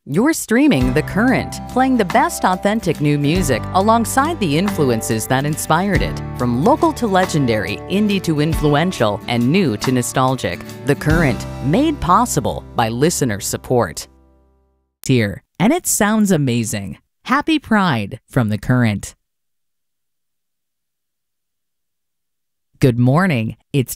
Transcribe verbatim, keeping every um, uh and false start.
You're streaming The Current, playing the best authentic new music alongside the influences that inspired it. From local to legendary, indie to influential, and new to nostalgic. The Current, made possible by listener support. Here, and it sounds amazing. Happy Pride from The Current. Good morning. It's